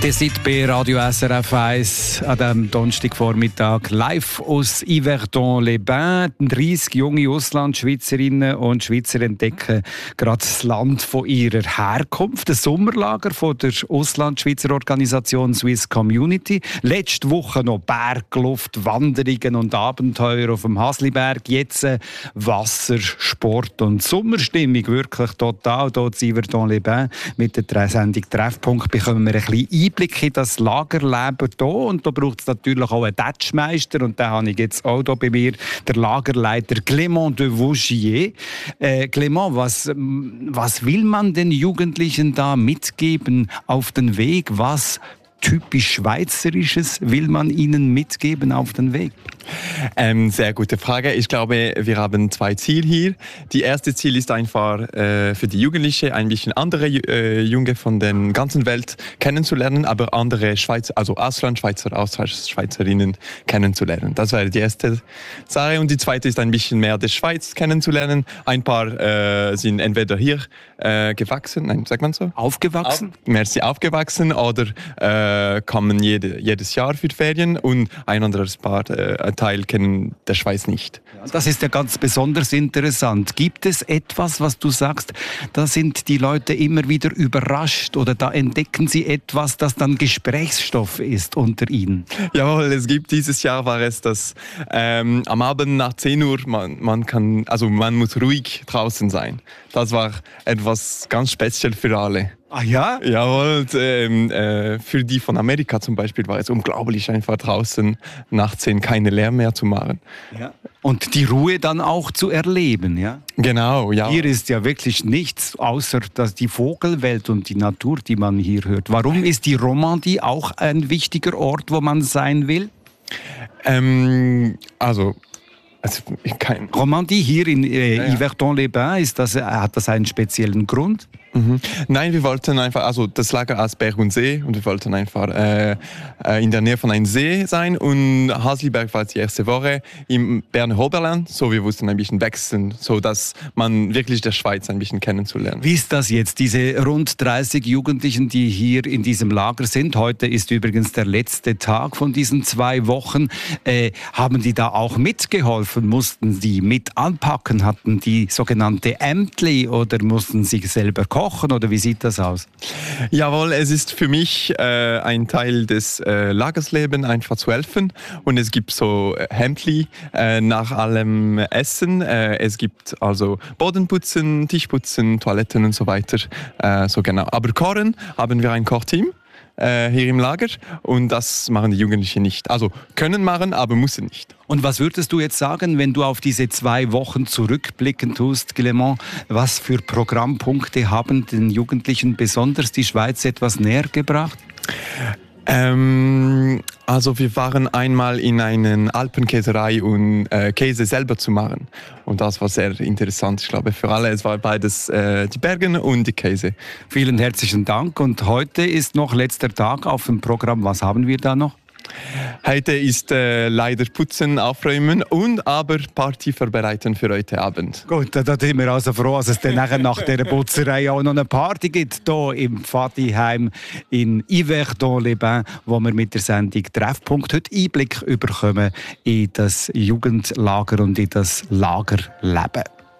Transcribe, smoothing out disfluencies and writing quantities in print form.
Ihr seid bei Radio SRF 1 an diesem Donnerstagvormittag live aus Yverdon-les-Bains. 30 junge Auslandschweizerinnen und Schweizer entdecken gerade das Land von ihrer Herkunft. Das Sommerlager von der Auslandschweizer Organisation Swiss Community. Letzte Woche noch Bergluft, Wanderungen und Abenteuer auf dem Hasliberg. Jetzt Wasser, Sport und Sommerstimmung. Wirklich total hier in Yverdon-les-Bains. Mit der Sendung Treffpunkt bekommen wir ein bisschen Einblick in das Lagerleben hier. Und da braucht es natürlich auch einen Tätschmeister. Und den habe ich jetzt auch hier bei mir, der Lagerleiter Clément de Vaugier. Clément, was will man den Jugendlichen da mitgeben auf den Weg? Was typisch Schweizerisches will man ihnen mitgeben auf den Weg? Sehr gute Frage. Ich glaube, wir haben 2 Ziele hier. Die erste Ziel ist einfach für die Jugendlichen ein bisschen andere Junge von der ganzen Welt kennenzulernen, aber andere Schweizer, also Auslandschweizer, Auslandschweizerinnen kennenzulernen. Das wäre die erste Sache. Und die zweite ist ein bisschen mehr die Schweiz kennenzulernen. Ein paar sind entweder hier gewachsen, nein, sagt man so? Aufgewachsen? Aufgewachsen oder kommen jedes Jahr für Ferien und ein anderes Paar Teil kennen der Schweiz nicht. Das ist ja ganz besonders interessant. Gibt es etwas, was du sagst, da sind die Leute immer wieder überrascht oder da entdecken sie etwas, das dann Gesprächsstoff ist unter ihnen? Jawohl, es gibt dieses Jahr war es, dass am Abend nach 10 Uhr man muss ruhig draußen sein. Das war etwas ganz speziell für alle. Ah ja? Jawohl, für die von Amerika zum Beispiel war es unglaublich, einfach draußen nach 10 keine Lärm mehr zu machen. Ja. Und die Ruhe dann auch zu erleben, ja? Genau, ja. Hier ist ja wirklich nichts, außer die Vogelwelt und die Natur, die man hier hört. Warum ist die Romandie auch ein wichtiger Ort, wo man sein will? Romandie hier in Yverdon-les-Bains, hat das einen speziellen Grund? Nein, wir wollten einfach, das Lager als Berg und See und wir wollten einfach in der Nähe von einem See sein und Hasliberg war die erste Woche im Berner Oberland, so wir mussten ein bisschen wechseln, so dass man wirklich der Schweiz ein bisschen kennenzulernen. Wie ist das jetzt, diese rund 30 Jugendlichen, die hier in diesem Lager sind? Heute ist übrigens der letzte Tag von diesen 2 Wochen. Haben die da auch mitgeholfen? Mussten die mit anpacken? Hatten die sogenannte Ämtli oder mussten sie selber kochen? Oder wie sieht das aus? Jawohl, es ist für mich ein Teil des Lagerslebens, einfach zu helfen. Und es gibt so Hemdli nach allem Essen. Es gibt also Bodenputzen, Tischputzen, Toiletten und so weiter. So genau. Aber kochen haben wir ein Kochteam hier im Lager und das machen die Jugendlichen nicht. Also können machen, aber müssen nicht. Und was würdest du jetzt sagen, wenn du auf diese 2 Wochen zurückblicken tust, Clément? Was für Programmpunkte haben den Jugendlichen besonders die Schweiz etwas näher gebracht? Wir waren einmal in einer Alpenkäserei und Käse selber zu machen. Und das war sehr interessant, ich glaube, für alle. Es war beides die Berge und die Käse. Vielen herzlichen Dank. Und heute ist noch letzter Tag auf dem Programm. Was haben wir da noch? Heute ist leider Putzen, Aufräumen und aber Party vorbereiten für heute Abend. Gut, da sind wir also froh, dass es dann nachher nach dieser Putzerei auch noch eine Party gibt, hier im Pfadiheim in Yverdon-les-Bains, wo wir mit der Sendung Treffpunkt heute Einblick bekommen in das Jugendlager und in das Lagerleben.